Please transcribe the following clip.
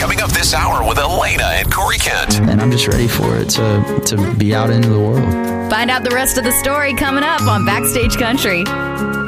Coming up this hour with Elena and Corey Kent. And I'm just ready for it to be out into the world. Find out the rest of the story coming up on Backstage Country.